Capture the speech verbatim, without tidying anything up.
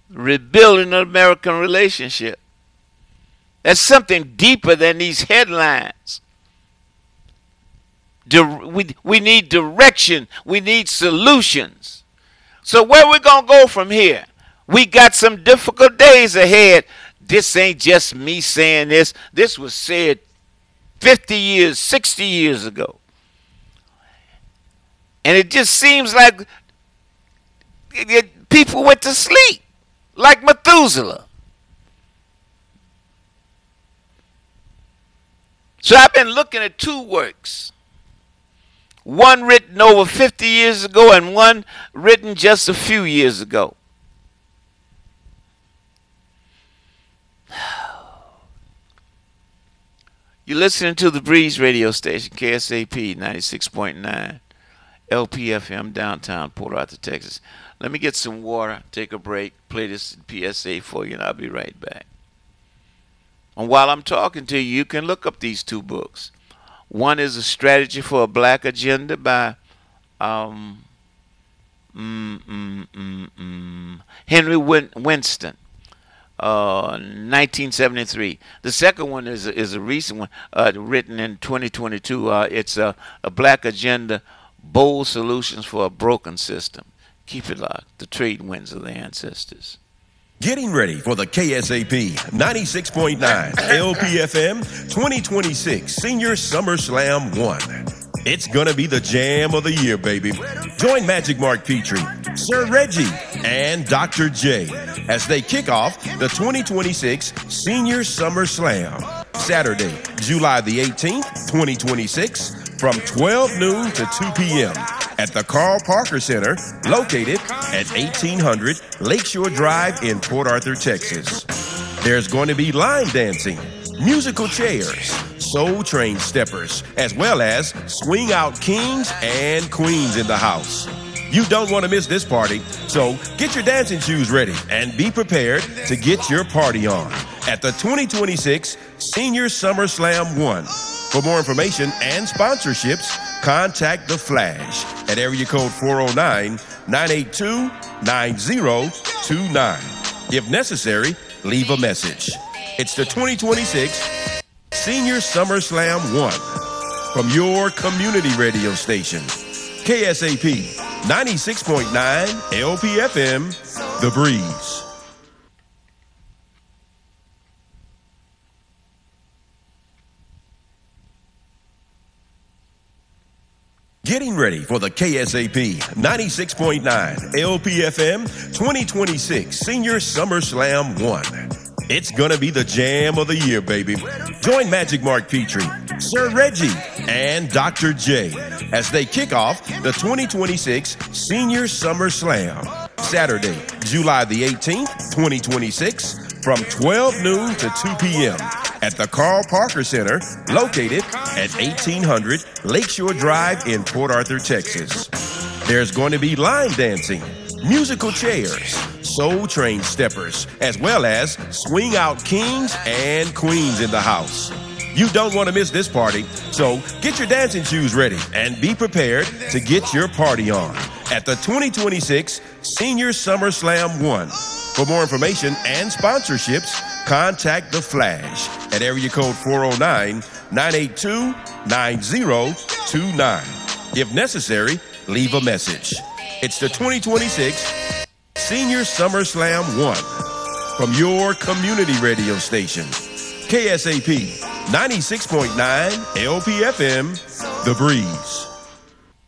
rebuilding the American relationship. There's something deeper than these headlines. We, we need direction. We need solutions. So where we going to go from here? We got some difficult days ahead. This ain't just me saying this. This was said fifty years, sixty years ago. And it just seems like it, it, people went to sleep, like Methuselah. So I've been looking at two works. One written over fifty years ago and one written just a few years ago. You're listening to the Breeze radio station, K S A P ninety-six point nine, L P F M, downtown Port Arthur, Texas. Let me get some water, take a break, play this P S A for you, and I'll be right back. And while I'm talking to you, you can look up these two books. One is A Strategy for a Black Agenda by um, mm, mm, mm, mm, Henry Win- Winston. Uh, nineteen seventy-three. The second one is a, is a recent one, uh, written in twenty twenty-two. Uh, it's a, a Black Agenda, Bold Solutions for a Broken System. Keep it locked. The trade winds of the ancestors. Getting ready for the K S A P ninety-six point nine L P F M twenty twenty-six Senior Summer Slam one. It's gonna be the jam of the year, baby. Join Magic Mark Petrie, Sir Reggie, and Doctor J as they kick off the twenty twenty-six Senior Summer Slam. Saturday, July the eighteenth, twenty twenty-six, from twelve noon to two p.m. at the Carl Parker Center, located at eighteen hundred Lakeshore Drive in Port Arthur, Texas. There's going to be line dancing, musical chairs, Soul Train steppers, as well as swing out kings and queens in the house. You don't want to miss this party, so get your dancing shoes ready and be prepared to get your party on at the twenty twenty-six Senior Summer Slam one. For more information and sponsorships, contact The Flash at area code four oh nine, nine eight two, nine oh two nine. If necessary, leave a message. It's the twenty twenty-six Senior Summer Slam one from your community radio station, K S A P ninety-six point nine L P F M, The Breeze. Getting ready for the K S A P ninety-six point nine L P F M twenty twenty-six Senior Summer Slam one. It's gonna be the jam of the year, baby. Join Magic Mark Petrie, Sir Reggie, and Doctor J as they kick off the twenty twenty-six Senior Summer Slam. Saturday, July the eighteenth, twenty twenty-six, from twelve noon to two p.m. at the Carl Parker Center, located at eighteen hundred Lakeshore Drive in Port Arthur, Texas. There's going to be line dancing, musical chairs, Soul Train steppers, as well as swing out kings and queens in the house. You don't want to miss this party, so get your dancing shoes ready and be prepared to get your party on at the twenty twenty-six Senior Summer Slam one. For more information and sponsorships, contact The Flash at area code four oh nine, nine eight two, nine oh two nine. If necessary, leave a message. It's the twenty twenty-six Senior Summer Slam one from your community radio station, K S A P ninety-six point nine L P F M, The Breeze.